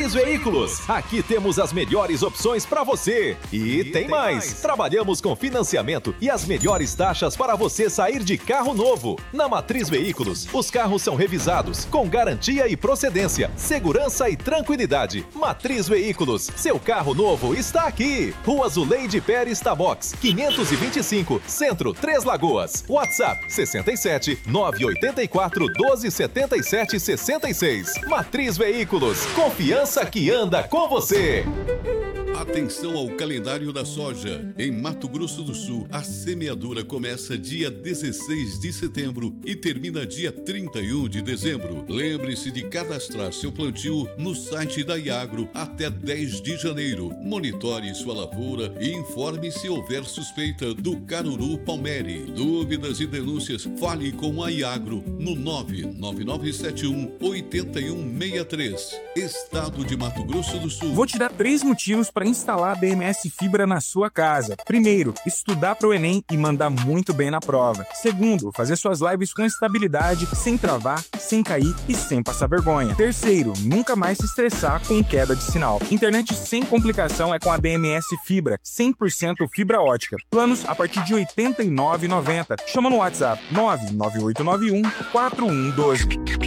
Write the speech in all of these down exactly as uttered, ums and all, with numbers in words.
Matriz Veículos. Aqui temos as melhores opções para você. E, e tem, tem mais. mais. Trabalhamos com financiamento e as melhores taxas para você sair de carro novo. Na Matriz Veículos, os carros são revisados com garantia e procedência, segurança e tranquilidade. Matriz Veículos, seu carro novo está aqui. Rua Zuleide Pérez Tabox, quinhentos e vinte e cinco, Centro, Três Lagoas. WhatsApp sessenta e sete, nove oito quatro, doze, setenta e sete, sessenta e seis. Matriz Veículos, confiança que anda com você. Atenção ao calendário da soja. Em Mato Grosso do Sul, a semeadura começa dia dezesseis de setembro e termina dia trinta e um de dezembro. Lembre-se de cadastrar seu plantio no site da Iagro até dez de janeiro. Monitore sua lavoura e informe se houver suspeita do caruru palmeri. Dúvidas e denúncias, fale com a Iagro no nove nove nove sete um, oito um seis três. Estado de Mato Grosso do Sul. Vou te dar três motivos para instalar a B M S Fibra na sua casa. Primeiro, estudar para o Enem e mandar muito bem na prova. Segundo, fazer suas lives com estabilidade, sem travar, sem cair e sem passar vergonha. Terceiro, nunca mais se estressar com queda de sinal. Internet sem complicação é com a B M S Fibra, cem por cento fibra ótica. Planos a partir de oitenta e nove reais e noventa centavos. Chama no WhatsApp nove nove oito nove um, quatro um um dois.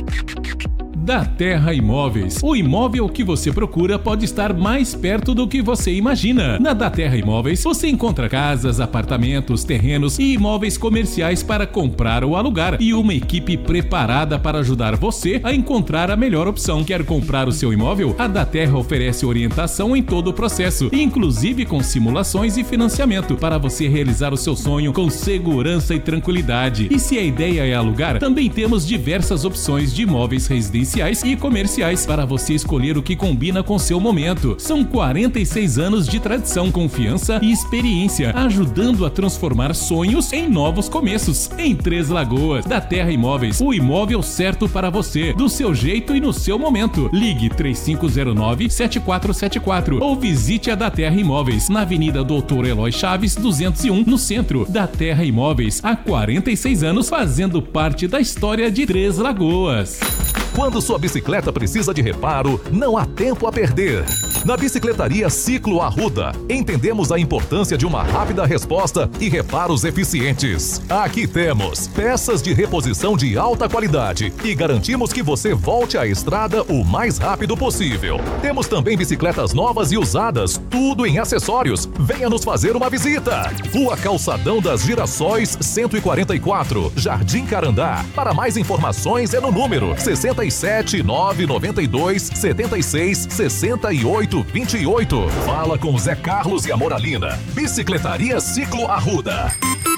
Da Terra Imóveis. O imóvel que você procura pode estar mais perto do que você imagina. Na Da Terra Imóveis, você encontra casas, apartamentos, terrenos e imóveis comerciais para comprar ou alugar e uma equipe preparada para ajudar você a encontrar a melhor opção. Quer comprar o seu imóvel? A Da Terra oferece orientação em todo o processo, inclusive com simulações e financiamento, para você realizar o seu sonho com segurança e tranquilidade. E se a ideia é alugar, também temos diversas opções de imóveis residenciais e comerciais para você escolher o que combina com seu momento. São quarenta e seis anos de tradição, confiança e experiência, ajudando a transformar sonhos em novos começos. Em Três Lagoas, Da Terra Imóveis, o imóvel certo para você, do seu jeito e no seu momento. Ligue três cinco zero nove, sete quatro sete quatro ou visite a Da Terra Imóveis, na Avenida Doutor Eloy Chaves, duzentos e um, no centro. Da Terra Imóveis, há quarenta e seis anos, fazendo parte da história de Três Lagoas. Quando sua bicicleta precisa de reparo, não há tempo a perder. Na Bicicletaria Ciclo Arruda, entendemos a importância de uma rápida resposta e reparos eficientes. Aqui temos peças de reposição de alta qualidade e garantimos que você volte à estrada o mais rápido possível. Temos também bicicletas novas e usadas, tudo em acessórios. Venha nos fazer uma visita. Rua Calçadão das Girassóis, cento e quarenta e quatro, Jardim Carandá. Para mais informações é no número sessenta e sete, nove noventa e dois, setenta e seis, sessenta e oito, vinte e oito. Fala com Zé Carlos e a Moralina. Bicicletaria Ciclo Arruda.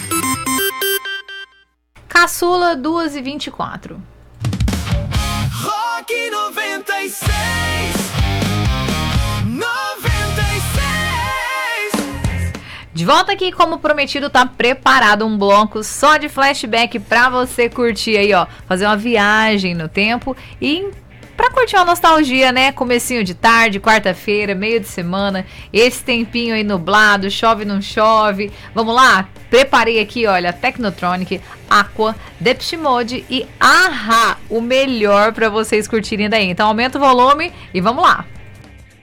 Caçula duas e vinte e quatro. Rock noventa e seis. noventa e seis. De volta aqui, como prometido, tá preparado um bloco só de flashback pra você curtir aí, ó. Fazer uma viagem no tempo e pra curtir uma nostalgia, né? Comecinho de tarde, quarta-feira, meio de semana, esse tempinho aí nublado, chove, não chove. Vamos lá? Preparei aqui, olha, Technotronic, Aqua, Depeche Mode e Ahá, o melhor pra vocês curtirem daí. Então aumenta o volume e vamos lá.